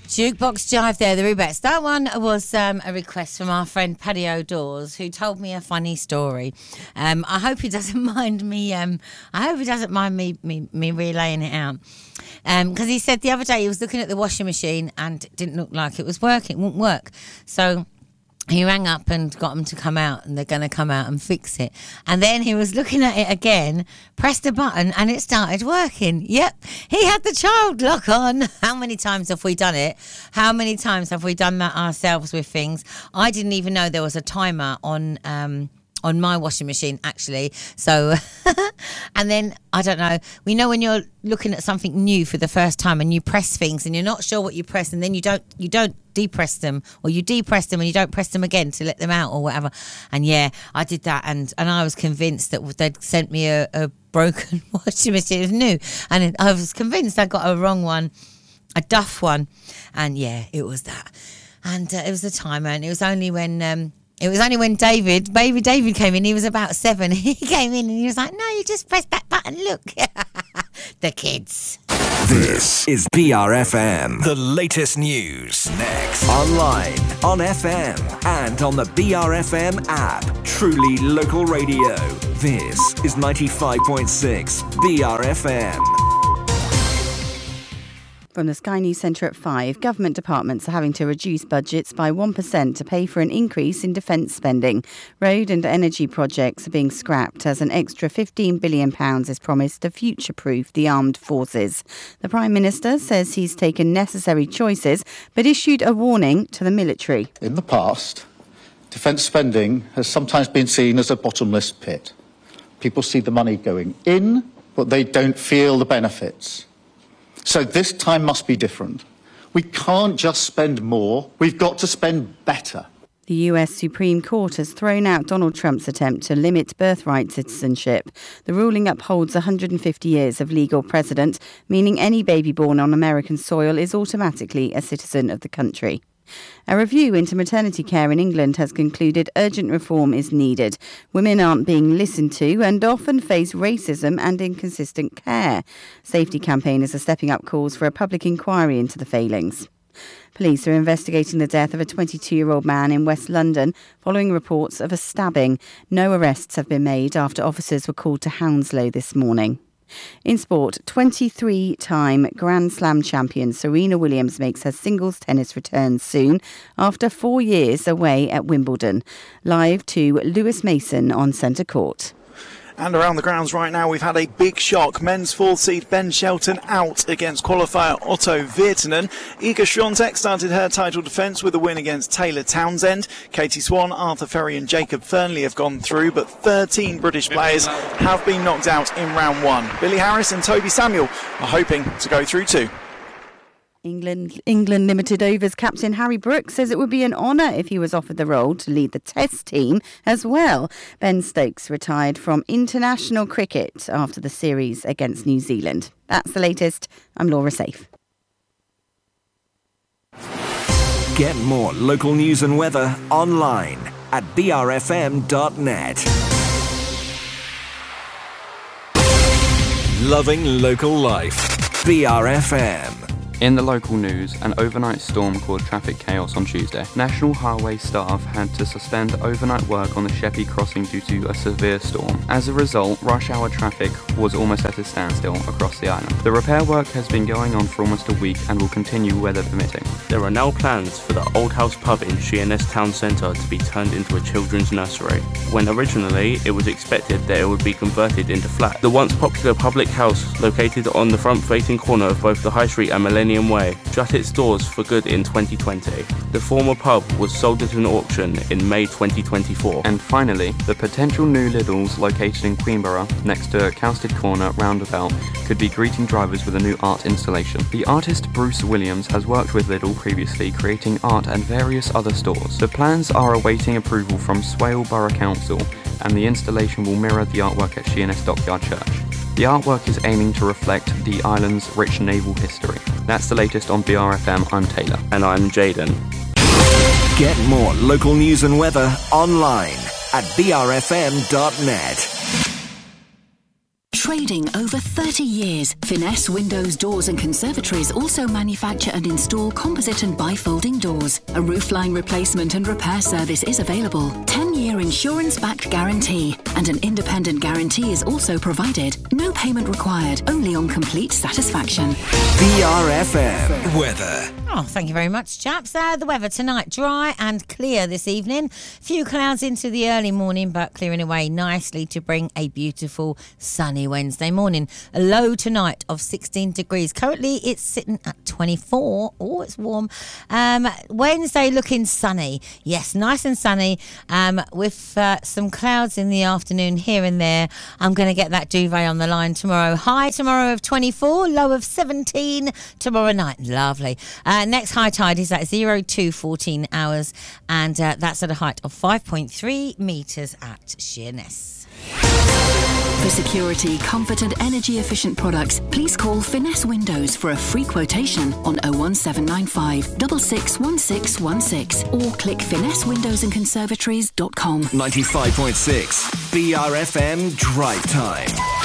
Jukebox Jive there, the Rubettes. That one was a request from our friend Paddy O'Dawes, who told me a funny story. I hope he doesn't mind me. I hope he doesn't mind me relaying it out. Because he said the other day he was looking at the washing machine and it didn't look like it was working. It wouldn't work. So he rang up and got them to come out, and they're going to come out and fix it. And then he was looking at it again, pressed a button, and it started working. Yep, he had the child lock on. How many times have we done it? How many times have we done that ourselves with things? I didn't even know there was a timer on my washing machine, actually. So, and then, I don't know, we know when you're looking at something new for the first time and you press things and you're not sure what you press, and then you don't depress them, or you depress them and you don't press them again to let them out or whatever. And yeah, I did that, and I was convinced that they'd sent me a broken washing machine. It was new, and I was convinced I got a wrong one, a Duff one, and yeah, it was that. And it was the timer, and it was only when baby David came in. He was about 7. He came in and he was like, "No, you just press that button, look." The kids. This is BRFM. The latest news. Next. Online, on FM, and on the BRFM app. Truly local radio. This is 95.6 BRFM. From the Sky News Centre at 5, government departments are having to reduce budgets by 1% to pay for an increase in defence spending. Road and energy projects are being scrapped as an extra £15 billion is promised to future-proof the armed forces. The Prime Minister says he's taken necessary choices but issued a warning to the military. In the past, defence spending has sometimes been seen as a bottomless pit. People see the money going in, but they don't feel the benefits. So this time must be different. We can't just spend more, we've got to spend better. The US Supreme Court has thrown out Donald Trump's attempt to limit birthright citizenship. The ruling upholds 150 years of legal precedent, meaning any baby born on American soil is automatically a citizen of the country. A review into maternity care in England has concluded urgent reform is needed. Women aren't being listened to and often face racism and inconsistent care. Safety campaigners are stepping up calls for a public inquiry into the failings. Police are investigating the death of a 22-year-old man in West London following reports of a stabbing. No arrests have been made after officers were called to Hounslow this morning. In sport, 23-time Grand Slam champion Serena Williams makes her singles tennis return soon after 4 years away at Wimbledon. Live to Lewis Mason on centre court. And around the grounds right now, we've had a big shock. Men's 4th seed Ben Shelton out against qualifier Otto Virtanen. Iga Swiatek started her title defence with a win against Taylor Townsend. Katie Swan, Arthur Ferry and Jacob Fernley have gone through, but 13 British players have been knocked out in round 1. Billy Harris and Toby Samuel are hoping to go through too. England Limited Overs captain Harry Brooks says it would be an honour if he was offered the role to lead the Test team as well. Ben Stokes retired from international cricket after the series against New Zealand. That's the latest. I'm Laura Safe. Get more local news and weather online at brfm.net. Loving local life. BRFM. In the local news, an overnight storm caused traffic chaos on Tuesday. National Highway staff had to suspend overnight work on the Sheppey crossing due to a severe storm. As a result, rush hour traffic was almost at a standstill across the island. The repair work has been going on for almost a week and will continue weather permitting. There are now plans for the Old House pub in Sheerness Town Centre to be turned into a children's nursery, when originally it was expected that it would be converted into flats. The once popular public house, located on the front-facing corner of both the High Street and Millennium Way, shut its doors for good in 2020. The former pub was sold at an auction in May 2024. And finally, the potential new Lidl's located in Queenborough, next to Cowsted Corner roundabout, could be greeting drivers with a new art installation. The artist Bruce Williams has worked with Lidl previously, creating art and various other stores. The plans are awaiting approval from Swale Borough Council, and the installation will mirror the artwork at Sheerness Dockyard Church. The artwork is aiming to reflect the island's rich naval history. That's the latest on BRFM. I'm Taylor. And I'm Jaden. Get more local news and weather online at brfm.net. trading over 30 years. Finesse Windows, Doors and Conservatories also manufacture and install composite and bifolding doors. A roofline replacement and repair service is available. 10-year insurance-backed guarantee, and an independent guarantee is also provided. No payment required, only on complete satisfaction. BRFM weather. Oh, thank you very much, chaps. The weather tonight, dry and clear this evening. Few clouds into the early morning, but clearing away nicely to bring a beautiful sunny Wednesday morning. A low tonight of 16 degrees. Currently, it's sitting at 24. Oh, it's warm. Wednesday looking sunny. Yes, nice and sunny with some clouds in the afternoon here and there. I'm going to get that duvet on the line tomorrow. High tomorrow of 24, low of 17 tomorrow night. Lovely. Next high tide is at 02:14 hours, and that's at a height of 5.3 metres at Sheerness. For security, comfort and energy efficient products, please call Finesse Windows for a free quotation on 01795 661616 or click finessewindowsandconservatories.com. 95.6 BRFM Drive Time.